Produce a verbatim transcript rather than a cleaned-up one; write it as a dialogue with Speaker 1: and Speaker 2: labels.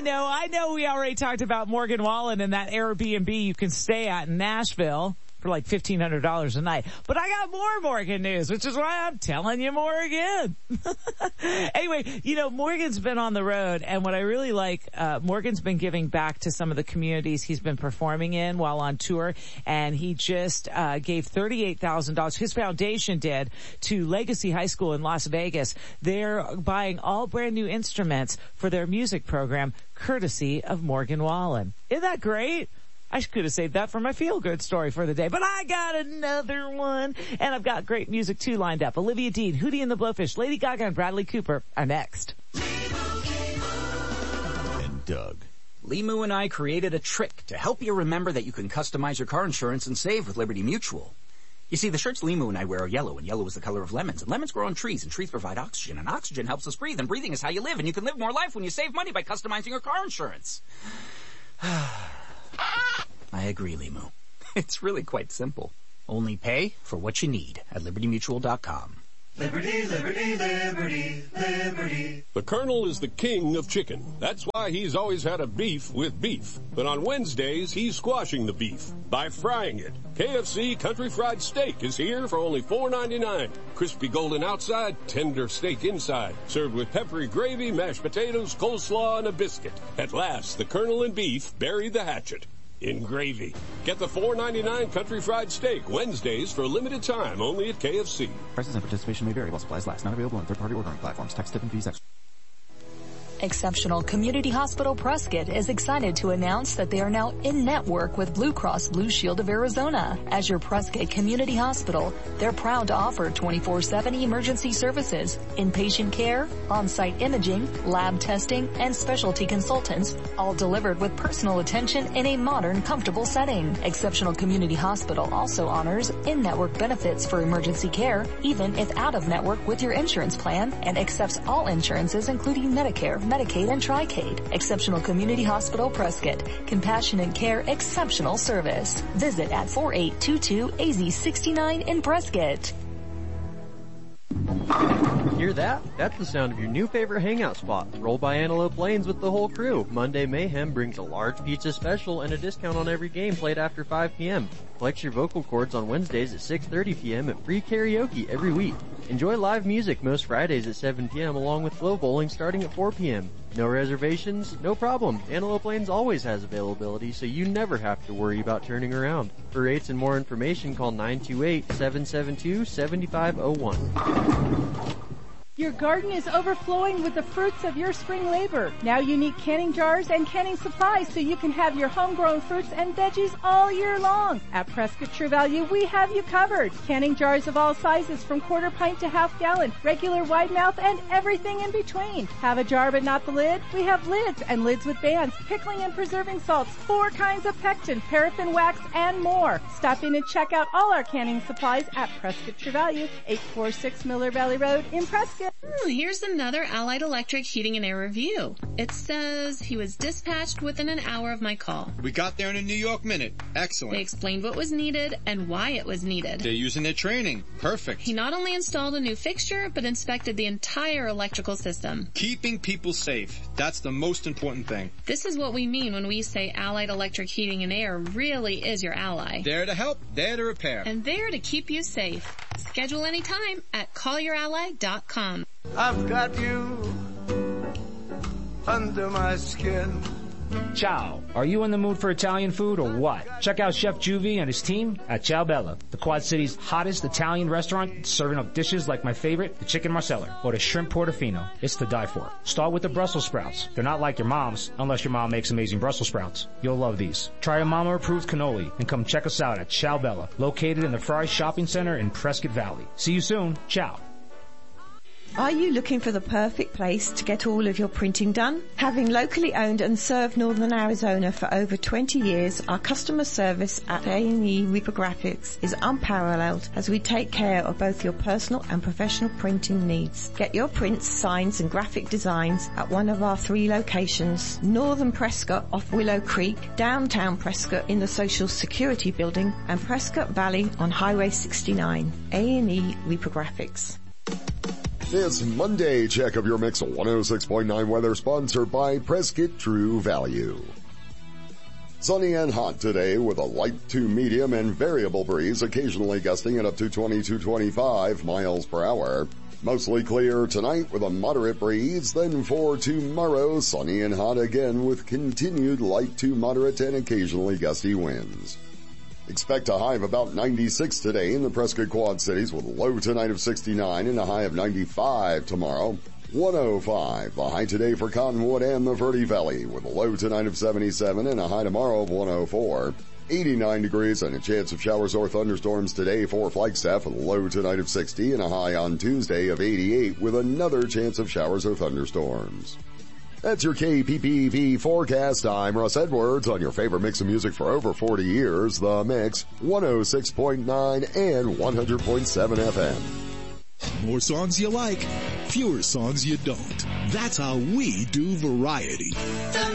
Speaker 1: know, I know we already talked about Morgan Wallen and that Airbnb you can stay at in Nashville for like fifteen hundred dollars a night. But I got more Morgan news, which is why I'm telling you more again. Anyway, you know, Morgan's been on the road, and what I really like, uh, Morgan's been giving back to some of the communities he's been performing in while on tour, and he just uh gave thirty-eight thousand dollars, his foundation did, to Legacy High School in Las Vegas. They're buying all brand new instruments for their music program, courtesy of Morgan Wallen. Isn't that great? I could have saved that for my feel-good story for the day, but I got another one, and I've got great music too lined up. Olivia Dean, Hootie and the Blowfish, Lady Gaga, and Bradley Cooper are next.
Speaker 2: And Doug.
Speaker 3: Limu and I created a trick to help you remember that you can customize your car insurance and save with Liberty Mutual. You see, the shirts Limu and I wear are yellow, and yellow is the color of lemons, and lemons grow on trees, and trees provide oxygen, and oxygen helps us breathe, and breathing is how you live, and you can live more life when you save money by customizing your car insurance. I agree, Limu. It's really quite simple. Only pay for what you need at liberty mutual dot com.
Speaker 4: Liberty, liberty, liberty, liberty.
Speaker 5: The Colonel is the king of chicken. That's why he's always had a beef with beef. But on Wednesdays, he's squashing the beef by frying it. K F C Country Fried Steak is here for only four ninety-nine. Crispy golden outside, tender steak inside. Served with peppery gravy, mashed potatoes, coleslaw, and a biscuit. At last, the Colonel and beef bury the hatchet in gravy. Get the four ninety-nine Country Fried Steak Wednesdays for a limited time only at K F C.
Speaker 6: Prices and participation may vary while supplies last. Not available on third-party ordering platforms. Tax, tip, and fees extra.
Speaker 7: Exceptional Community Hospital Prescott is excited to announce that they are now in network with Blue Cross Blue Shield of Arizona. As your Prescott Community Hospital, they're proud to offer twenty-four seven emergency services, inpatient care, on-site imaging, lab testing, and specialty consultants, all delivered with personal attention in a modern, comfortable setting. Exceptional Community Hospital also honors in-network benefits for emergency care, even if out-of-network with your insurance plan, and accepts all insurances including Medicare, Medicaid, and Tricade. Exceptional Community Hospital Prescott. Compassionate care, exceptional service. Visit at forty-eight twenty-two A Z sixty-nine in Prescott.
Speaker 8: Hear that? That's the sound of your new favorite hangout spot. Roll by Antelope Lanes with the whole crew. Monday Mayhem brings a large pizza special and a discount on every game played after five p.m. Flex your vocal cords on Wednesdays at six thirty p.m. and free karaoke every week. Enjoy live music most Fridays at seven p.m. along with flow bowling starting at four p.m. No reservations? No problem. Antelope Lanes always has availability, so you never have to worry about turning around. For rates and more information, call nine two eight, seven seven two, seven five zero one.
Speaker 9: Your garden is overflowing with the fruits of your spring labor. Now you need canning jars and canning supplies so you can have your homegrown fruits and veggies all year long. At Prescott True Value, we have you covered. Canning jars of all sizes from quarter pint to half gallon, regular wide mouth, and everything in between. Have a jar but not the lid? We have lids and lids with bands, pickling and preserving salts, four kinds of pectin, paraffin wax, and more. Stop in and check out all our canning supplies at Prescott True Value, eight forty-six Miller Valley Road in Prescott.
Speaker 10: Hmm, here's another Allied Electric heating and air review. It says he was dispatched within an hour of my call.
Speaker 11: We got there in a New York minute. Excellent.
Speaker 10: They explained what was needed and why it was needed.
Speaker 11: They're using their training. Perfect.
Speaker 10: He not only installed a new fixture, but inspected the entire electrical system.
Speaker 11: Keeping people safe. That's the most important thing.
Speaker 10: This is what we mean when we say Allied Electric Heating and Air really is your ally.
Speaker 11: There to help, there to repair.
Speaker 10: And there to keep you safe. Schedule anytime at call your ally dot com.
Speaker 4: I've got you under my skin.
Speaker 12: Ciao. Are you in the mood for Italian food or what? Check out Chef Juvie and his team at Ciao Bella, the Quad City's hottest Italian restaurant, serving up dishes like my favorite, the chicken marsala, or the shrimp portofino. It's to die for. Start with the Brussels sprouts. They're not like your mom's, unless your mom makes amazing Brussels sprouts. You'll love these. Try a mama-approved cannoli and come check us out at Ciao Bella, located in the Fry Shopping Center in Prescott Valley. See you soon. Ciao.
Speaker 13: Are you looking for the perfect place to get all of your printing done? Having locally owned and served Northern Arizona for over twenty years, our customer service at A and E Reprographics is unparalleled as we take care of both your personal and professional printing needs. Get your prints, signs and graphic designs at one of our three locations: Northern Prescott off Willow Creek, downtown Prescott in the Social Security Building, and Prescott Valley on Highway sixty-nine. A and E Reprographics.
Speaker 2: This Monday check of your mix one oh six point nine weather sponsored by Prescott True Value. Sunny and hot today with a light to medium and variable breeze, occasionally gusting at up to twenty-two to twenty-five miles per hour. Mostly clear tonight with a moderate breeze, then for tomorrow, sunny and hot again with continued light to moderate and occasionally gusty winds. Expect a high of about ninety-six today in the Prescott Quad Cities with a low tonight of sixty-nine and a high of ninety-five tomorrow. one oh five, the high today for Cottonwood and the Verde Valley with a low tonight of seventy-seven and a high tomorrow of one oh four. eighty-nine degrees and a chance of showers or thunderstorms today for Flagstaff with a low tonight of sixty and a high on Tuesday of eighty-eight with another chance of showers or thunderstorms. That's your K P P V forecast. I'm Russ Edwards on your favorite mix of music for over forty years, The Mix, one oh six point nine and one hundred point seven F M.
Speaker 14: More songs you like, fewer songs you don't. That's how we do variety.